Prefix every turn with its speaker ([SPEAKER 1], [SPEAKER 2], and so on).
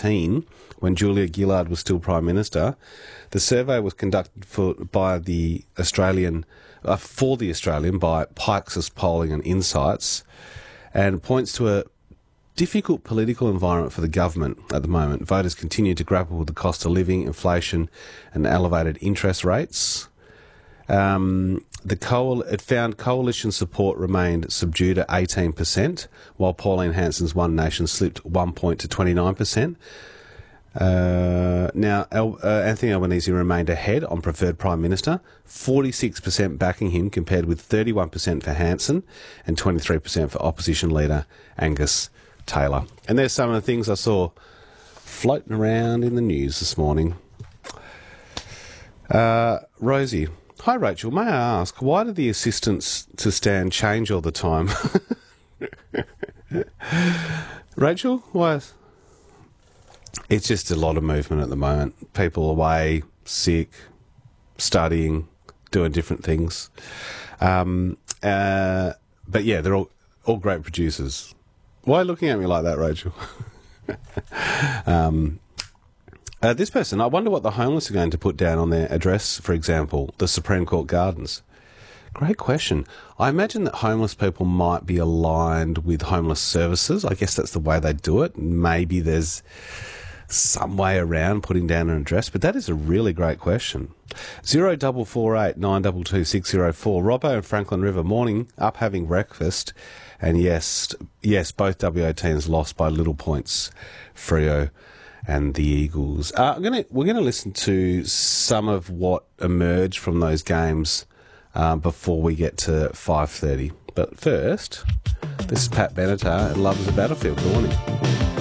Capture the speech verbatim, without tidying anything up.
[SPEAKER 1] eighteen, when Julia Gillard was still Prime Minister. The survey was conducted for by the Australian, uh, for the Australian by Pikes Polling and Insights, and points to a difficult political environment for the government at the moment. Voters continue to grapple with the cost of living, inflation, and elevated interest rates. Um, the coal, it found coalition support remained subdued at eighteen percent, while Pauline Hanson's One Nation slipped one point to twenty-nine percent. Uh, now, El, uh, Anthony Albanese remained ahead on preferred Prime Minister, forty-six percent backing him compared with thirty-one percent for Hanson and twenty-three percent for opposition leader Angus Taylor. And there's some of the things I saw floating around in the news this morning. Uh, Rosie. Hi, Rachel. May I ask, why do the assistants to Stan change all the time? Rachel, why? It's just a lot of movement at the moment. People away, sick, studying, doing different things. Um, uh, but yeah, they're all, all great producers. Why are you looking at me like that, Rachel? um, uh, this person, I wonder what the homeless are going to put down on their address, for example, the Supreme Court Gardens. Great question. I imagine that homeless people might be aligned with homeless services. I guess that's the way they do it. Maybe there's some way around putting down an address, but that is a really great question. Zero double four eight nine double two six zero four. Robbo and Franklin River, morning, up having breakfast, and yes, yes, both W A teams lost by little points. Freo and the Eagles. Uh, I'm gonna we're gonna listen to some of what emerged from those games um, before we get to five thirty. But first, this is Pat Benatar and Love is a Battlefield. Good morning.